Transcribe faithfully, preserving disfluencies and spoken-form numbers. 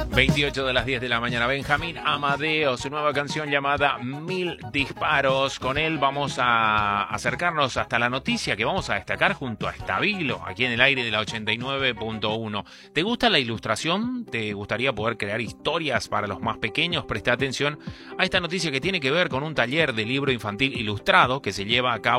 veintiocho de las diez de la mañana. Benjamín Amadeo, su nueva canción llamada Mil Disparos. Con él vamos a acercarnos hasta la noticia que vamos a destacar junto a Stabilo, aquí en el aire de la ochenta y nueve punto uno. ¿Te gusta la ilustración? ¿Te gustaría poder crear historias para los más pequeños? Presta atención a esta noticia que tiene que ver con un taller de libro infantil ilustrado que se lleva a cabo